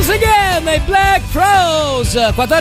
Once again, i Black Crowes,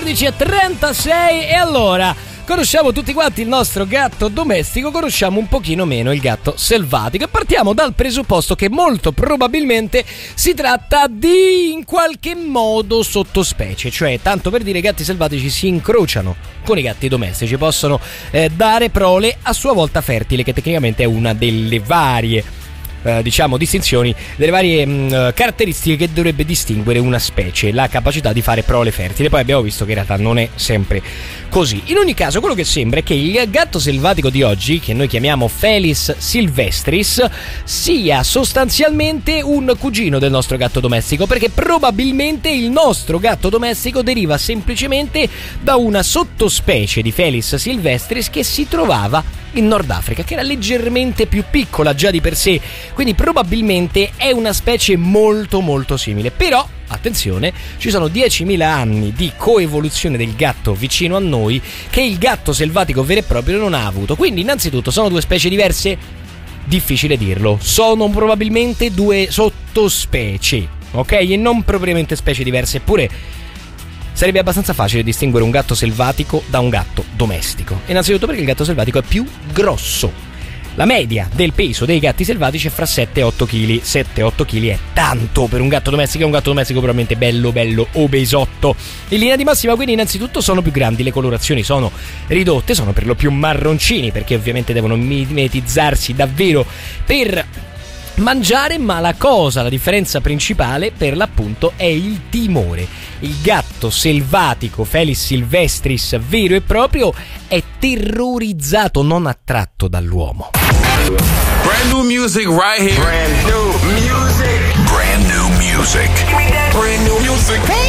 14:36. E allora, conosciamo tutti quanti il nostro gatto domestico, conosciamo un pochino meno il gatto selvatico e partiamo dal presupposto che molto probabilmente si tratta di in qualche modo sottospecie, cioè tanto per dire i gatti selvatici si incrociano con i gatti domestici, possono dare prole a sua volta fertile, che tecnicamente è una delle varie distinzioni, delle varie caratteristiche che dovrebbe distinguere una specie, la capacità di fare prole fertile. Poi abbiamo visto che in realtà non è sempre così. In ogni caso, quello che sembra è che il gatto selvatico di oggi, che noi chiamiamo Felis silvestris, sia sostanzialmente un cugino del nostro gatto domestico, perché probabilmente il nostro gatto domestico deriva semplicemente da una sottospecie di Felis silvestris che si trovava in Nord Africa, che era leggermente più piccola già di per sé, quindi probabilmente è una specie molto molto simile. Però attenzione, ci sono 10.000 anni di coevoluzione del gatto vicino a noi che il gatto selvatico vero e proprio non ha avuto. Quindi innanzitutto sono due specie diverse? Difficile dirlo, sono probabilmente due sottospecie, ok? E non propriamente specie diverse, eppure sarebbe abbastanza facile distinguere un gatto selvatico da un gatto domestico. Innanzitutto perché il gatto selvatico è più grosso. La media del peso dei gatti selvatici è fra 7 e 8 kg. 7-8 kg è tanto per un gatto domestico, è un gatto domestico probabilmente bello obesotto. In linea di massima, quindi, innanzitutto sono più grandi, le colorazioni sono ridotte, sono per lo più marroncini, perché ovviamente devono mimetizzarsi davvero per mangiare, ma la differenza principale per l'appunto è il timore. Il gatto selvatico Felis silvestris vero e proprio è terrorizzato, non attratto dall'uomo. Brand new music right here. Brand new music. Brand new music. Brand new music.